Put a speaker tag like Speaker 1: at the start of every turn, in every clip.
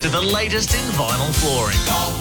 Speaker 1: to the latest in vinyl flooring.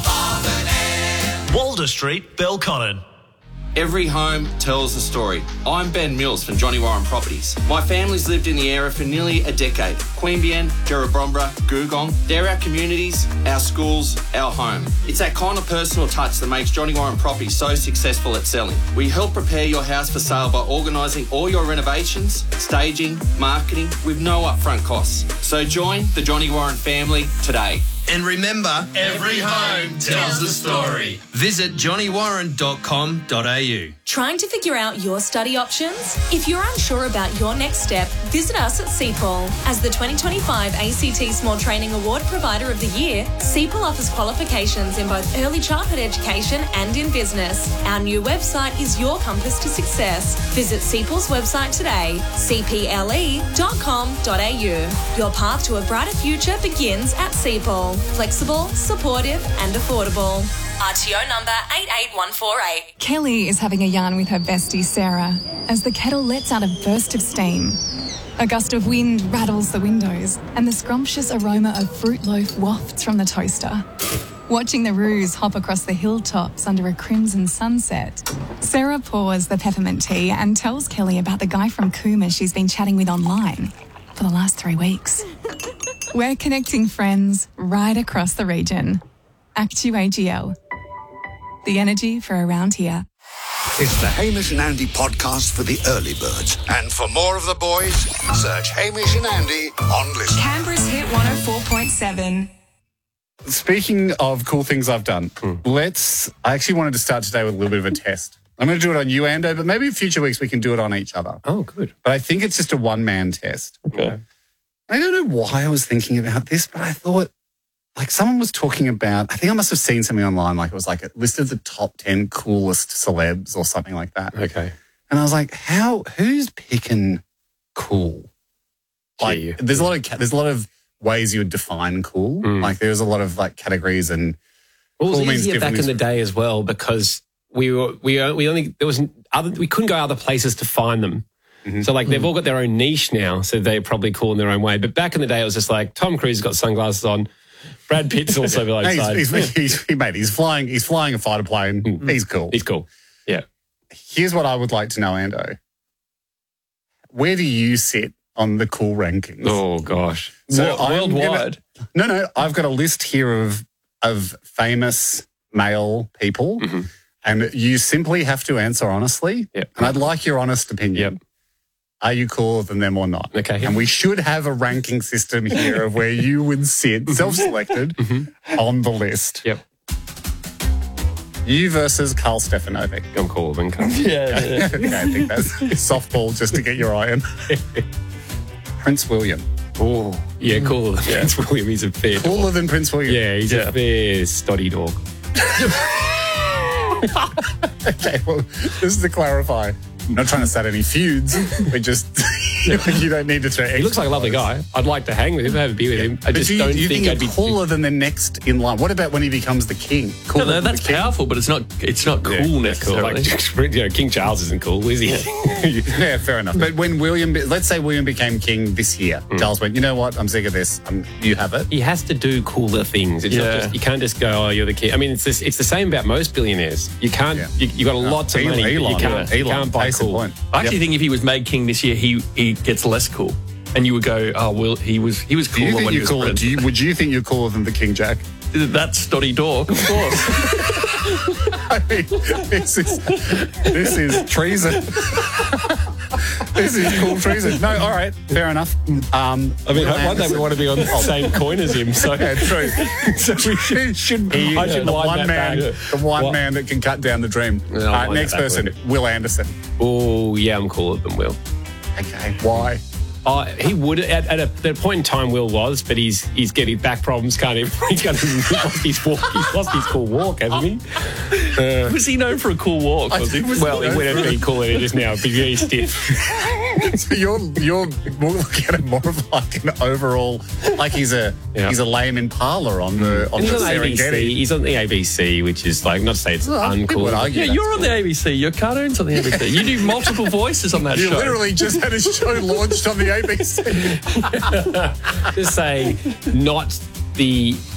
Speaker 1: Walder Street, Belconnen.
Speaker 2: Every home tells a story. I'm Ben Mills from Johnny Warren Properties. My family's lived in the area for nearly a decade. Queanbeyan, Jerrabomberra, Googong, they're our communities, our schools, our home. It's that kind of personal touch that makes Johnny Warren Properties so successful at selling. We help prepare your house for sale by organising all your renovations, staging, marketing with no upfront costs. So join the Johnny Warren family today.
Speaker 3: And remember, every home tells a story. Visit johnnywarren.com.au.
Speaker 4: Trying to figure out your study options? If you're unsure about your next step, visit us at CPAL. As the 2025 ACT Small Training Award Provider of the Year, CPAL offers qualifications in both early childhood education and in business. Our new website is your compass to success. Visit CPAL's website today, cple.com.au. Your path to a brighter future begins at CPAL. Flexible, supportive and affordable. RTO number 88148.
Speaker 5: Kelly is having a yarn with her bestie Sarah as the kettle lets out a burst of steam. A gust of wind rattles the windows and the scrumptious aroma of fruit loaf wafts from the toaster. Watching the roos hop across the hilltops under a crimson sunset, Sarah pours the peppermint tea and tells Kelly about the guy from Cooma she's been chatting with online for the last 3 weeks. We're connecting friends right across the region. Actu AGL. The energy for around here.
Speaker 6: It's the Hamish and Andy podcast for the early birds. And for more of the boys, search Hamish and Andy on Listen.
Speaker 7: Canberra's Hit 104.7.
Speaker 8: Speaking of cool things I've done, I actually wanted to start today with a little bit of a test. I'm going to do it on you, Ando, but maybe in future weeks we can do it on each other.
Speaker 9: Oh, good.
Speaker 8: But I think it's just a one-man test.
Speaker 9: Okay.
Speaker 8: I don't know why I was thinking about this, but I thought, like, someone was talking about, I think I must have seen something online, like it was like a list of the top 10 coolest celebs or something like that.
Speaker 9: Okay.
Speaker 8: And I was like, who's picking cool? Like, there's a lot of ways you would define cool. Like, there's a lot of like categories and
Speaker 9: well, it was
Speaker 8: cool means
Speaker 9: easier back in the
Speaker 8: different
Speaker 9: day as well because we couldn't go other places to find them. So, like, they've all got their own niche now, so they're probably cool in their own way. But back in the day, it was just like, Tom Cruise has got sunglasses on. Brad Pitt's also below side.
Speaker 8: He's flying a fighter plane. He's cool.
Speaker 9: He's cool. Yeah.
Speaker 8: Here's what I would like to know, Ando. Where do you sit on the cool rankings?
Speaker 9: Oh, gosh.
Speaker 8: So
Speaker 9: worldwide?
Speaker 8: I've got a list here of famous male people, and you simply have to answer honestly.
Speaker 9: Yep.
Speaker 8: And I'd like your honest opinion.
Speaker 9: Yep.
Speaker 8: Are you cooler than them or not?
Speaker 9: Okay.
Speaker 8: And we should have a ranking system here of where you would sit, self-selected, on the list.
Speaker 9: Yep.
Speaker 8: You versus Karl Stefanovic.
Speaker 9: I'm cooler than Karl.
Speaker 8: Yeah. Okay, I think that's softball just to get your eye in. Prince William.
Speaker 9: Oh, yeah, cooler than Prince William. He's a fair
Speaker 8: Cooler
Speaker 9: dog.
Speaker 8: than Prince William?
Speaker 9: Yeah, he's a fair stoddy dog.
Speaker 8: Okay, well, just to clarify, I'm not trying to start any feuds. We're just, you don't need to throw.
Speaker 9: He looks like a lovely guy. I'd like to hang with him, have a beer with him. I just don't think I'd be
Speaker 8: cooler than the next in line. What about when he becomes the king?
Speaker 10: No, that's powerful, but it's not cool necessarily.
Speaker 9: Like, King Charles isn't cool, is he?
Speaker 8: Yeah, fair enough. But when let's say William became king this year, Charles went, you know what? I'm sick of this. You have it.
Speaker 9: He has to do cooler things. It's not just, you can't just go, oh, you're the king. I mean, it's the same about most billionaires. You can't. You got lots of money.
Speaker 8: Elon,
Speaker 9: you can't buy cool.
Speaker 10: I actually think if he was made king this year, he gets less cool. And you would go, oh, well, he was cooler when he was president.
Speaker 8: Would you think you're cooler than the King Jack?
Speaker 10: That's Stoddy Dog, of course.
Speaker 8: I mean, this is treason. This is cool treason. No, all right, fair enough.
Speaker 9: I mean, one day we want to be on the same coin as him. So
Speaker 8: yeah, true.
Speaker 9: So we should. I should
Speaker 8: the
Speaker 9: wind
Speaker 8: one man,
Speaker 9: back.
Speaker 8: the one man that can cut down the dream. Next person, Will Anderson.
Speaker 9: Oh yeah, I'm cooler than Will.
Speaker 8: Okay, why?
Speaker 9: He would at a point in time. Will was, but he's getting back problems. Can't even. He's lost his walk. He's lost his cool walk, hasn't he?
Speaker 10: Was he known for a cool walk? Was he?
Speaker 9: Well, he would have been cool than it is now. Be very stiff.
Speaker 8: So you're looking at it more of like an overall, like he's a lame Impala on the Serengeti.
Speaker 9: He's on the ABC, which is like, not to say it's uncool.
Speaker 10: Yeah, you're on the ABC. Your cartoon's on the ABC. You do multiple voices on that show.
Speaker 8: You literally just had a show launched on the ABC.
Speaker 9: Just say not the